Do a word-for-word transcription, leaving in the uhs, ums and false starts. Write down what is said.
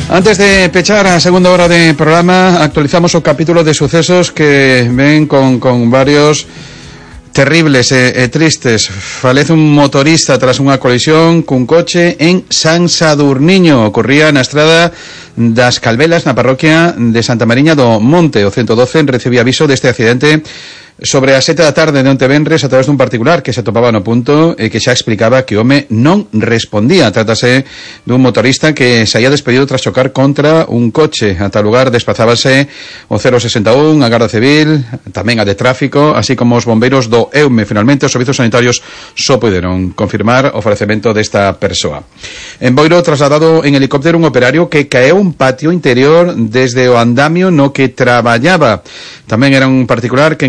Antes de pechar a segunda hora de programa, actualizamos o capítulo de sucesos que ven con, con varios terribles e, e tristes. Falece un motorista tras unha colisión cun coche en San Sadurniño. Ocorría na estrada das Calvelas, na parroquia de Santa Mariña do Monte. O ciento doce recibía aviso deste accidente sobre as sete da tarde de onte venres a través dun particular que se atopaba no punto e que xa explicaba que o home non respondía. Trátase dun motorista que se había despedido tras chocar contra un coche. A tal lugar desplazábase o cero sesenta e un, a Garda Civil, tamén a de Tráfico, así como os bombeiros do E U M E. Finalmente, os servizos sanitarios só poderon confirmar o falecemento desta persoa. En Boiro, trasladado en helicóptero un operario que caeu un patio interior desde o andamio no que traballaba. Tamén era un particular que